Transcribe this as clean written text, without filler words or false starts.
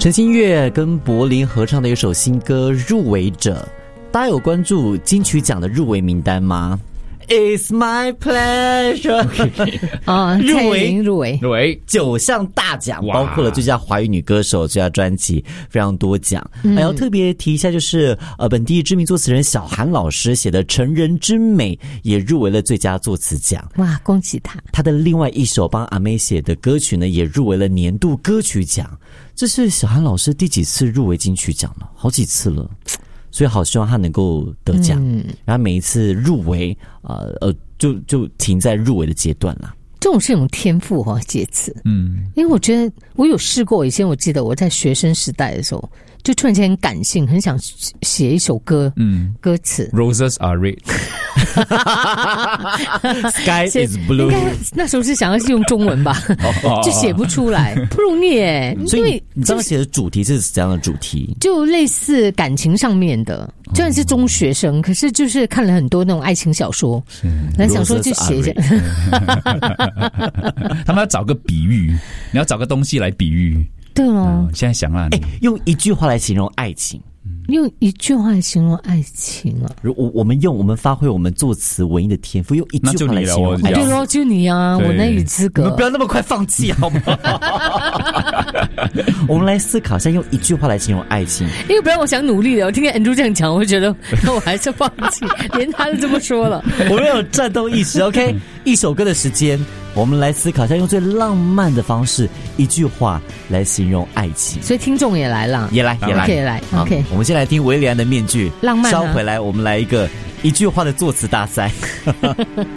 陈星月跟柏林合唱的一首新歌《入围者》，大家有关注金曲奖的入围名单吗？ It's my pleasure 入围9项大奖，包括了最佳华语女歌手、最佳专辑，非常多奖。还要特别提一下，就是本地知名作词人小韩老师写的《成人之美》也入围了最佳作词奖。 哇，恭喜他！ 他的另外一首帮阿妹写的歌曲呢，也入围了年度歌曲奖。这是小韩老师第几次入围金曲奖了？好几次了。所以好希望他能够得奖，然后每一次入围就停在入围的阶段啦。 这种是一种天赋介词。因为我觉得我有试过，以前我记得我在学生时代的时候，就突然间很感性，很想写一首歌，歌词 Roses are red Sky is blue 应该那时候是想要用中文吧就写不出来，不容易耶。 所以你刚刚写的主题是怎样的主题？ 就类似感情上面的，虽然是中学生，可是就是看了很多那种爱情小说，然后想说就写一下他们要找个比喻，你要找个东西来比喻。 对哦， 现在想了， 用一句话来形容爱情。 用一句话来形容爱情啊！ 我们发挥我们作词文艺的天赋，用一句话来形容爱情。 对咯，就你啊，我难以资格。 你们不要那么快放弃好吗？我们来思考一下，用一句话来形容爱情。 因为不然我想努力的，我听见 Andrew 这样讲，我会觉得那我还是放弃。连他都这么说了， 我们有战斗意识。OK， 一首歌的时间，我们来思考一下，用最浪漫的方式，一句话来形容爱情。 所以听众也来了， 也来 OK， 我们先来听维里安的面具， 浪漫。 稍回来，我们来一句话的作词大赛。